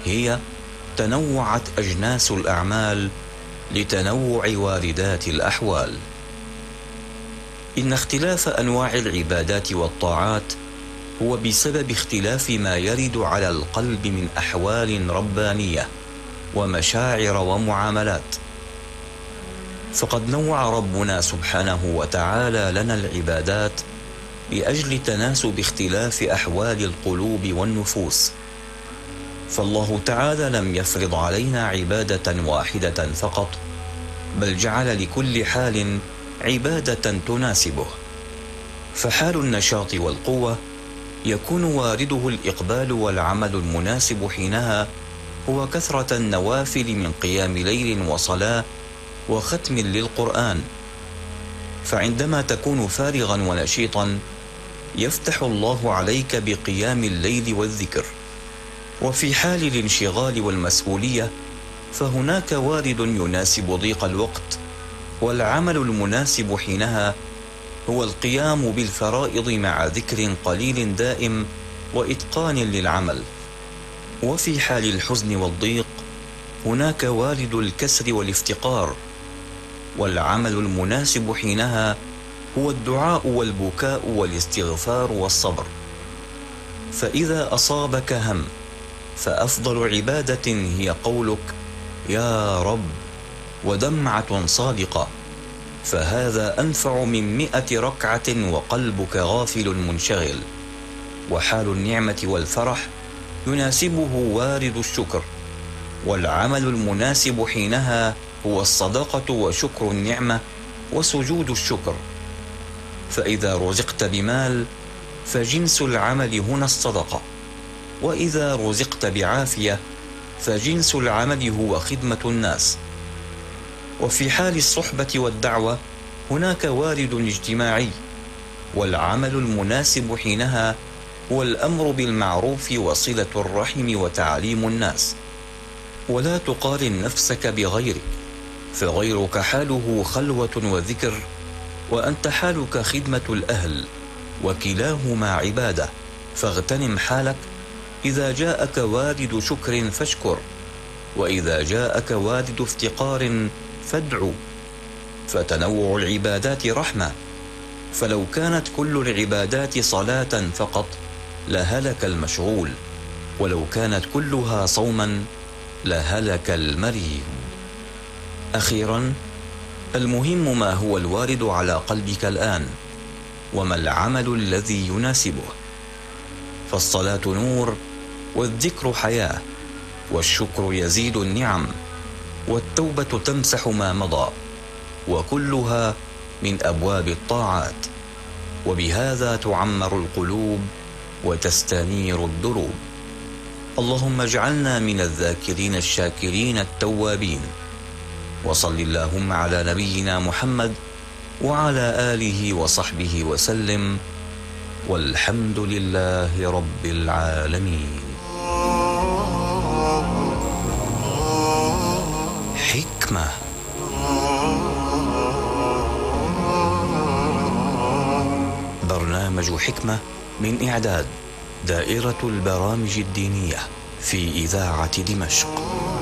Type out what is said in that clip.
هي تنوعت أجناس الأعمال لتنوع واردات الأحوال. إن اختلاف أنواع العبادات والطاعات هو بسبب اختلاف ما يرد على القلب من أحوال ربانية ومشاعر ومعاملات. فقد نوع ربنا سبحانه وتعالى لنا العبادات لأجل تناسب اختلاف أحوال القلوب والنفوس. فالله تعالى لم يفرض علينا عبادة واحدة فقط، بل جعل لكل حال عبادة تناسبه. فحال النشاط والقوة يكون وارده الإقبال والعمل المناسب حينها هو كثرة النوافل من قيام ليل وصلاة وختم للقرآن. فعندما تكون فارغا ونشيطا يفتح الله عليك بقيام الليل والذكر. وفي حال الانشغال والمسؤولية فهناك وارد يناسب ضيق الوقت، والعمل المناسب حينها هو القيام بالفرائض مع ذكر قليل دائم وإتقان للعمل. وفي حال الحزن والضيق هناك وارد الكسر والافتقار، والعمل المناسب حينها هو الدعاء والبكاء والاستغفار والصبر. فإذا أصابك هم فأفضل عبادة هي قولك يا رب ودمعة صادقة، فهذا أنفع من 100 ركعة وقلبك غافل منشغل. وحال النعمة والفرح يناسبه وارد الشكر، والعمل المناسب حينها هو الصدقة وشكر النعمة وسجود الشكر. فإذا رزقت بمال فجنس العمل هنا الصدقة، وإذا رزقت بعافية فجنس العمل هو خدمة الناس. وفي حال الصحبة والدعوة هناك وارد اجتماعي، والعمل المناسب حينها هو الأمر بالمعروف وصلة الرحم وتعليم الناس. ولا تقارن نفسك بغيرك، فغيرك حاله خلوة وذكر، وأنت حالك خدمة الأهل، وكلاهما عبادة. فاغتنم حالك، إذا جاءك وارد شكر فاشكر، وإذا جاءك وارد افتقار فادعو. فتنوع العبادات رحمة، فلو كانت كل العبادات صلاة فقط لهلك المشغول، ولو كانت كلها صوما لهلك المريض. أخيرا، المهم ما هو الوارد على قلبك الآن، وما العمل الذي يناسبه. فالصلاة نور، والذكر حياة، والشكر يزيد النعم، والتوبة تمسح ما مضى، وكلها من أبواب الطاعات. وبهذا تعمر القلوب وتستنير الدروب. اللهم اجعلنا من الذاكرين الشاكرين التوابين. وصل اللهم على نبينا محمد وعلى آله وصحبه وسلم، والحمد لله رب العالمين. حكمة. برنامج حكمة من إعداد دائرة البرامج الدينية في إذاعة دمشق.